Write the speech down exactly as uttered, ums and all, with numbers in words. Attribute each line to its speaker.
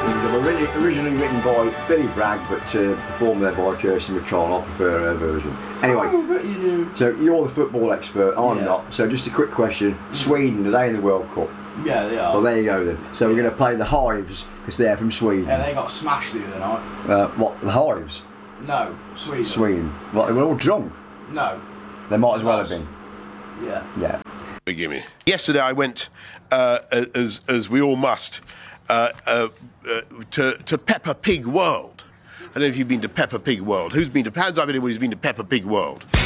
Speaker 1: They were really, originally written by Billy Bragg, but uh, performed there by Kirsten McCall. I prefer her version. Anyway,
Speaker 2: Oh, I bet you do.
Speaker 1: so you're the football expert, I'm
Speaker 2: Yeah.
Speaker 1: not. So just a quick question. Sweden, are they in the World Cup?
Speaker 2: Yeah, they are.
Speaker 1: Well, there you go then. So we're going to play the Hives, because they're from Sweden.
Speaker 2: Yeah, they got smashed the other night.
Speaker 1: Uh, what, the Hives?
Speaker 2: No, Sweden.
Speaker 1: Sweden. What, they were all drunk?
Speaker 2: No.
Speaker 1: They might as well have
Speaker 2: Lost.
Speaker 1: been.
Speaker 2: Yeah.
Speaker 1: Yeah.
Speaker 3: Forgive me. Yesterday I went, uh, as as we all must, uh, uh, uh, to to Peppa Pig World. I don't know if you've been to Peppa Pig World. Who's been to? Hands up, anyone who's been to Peppa Pig World?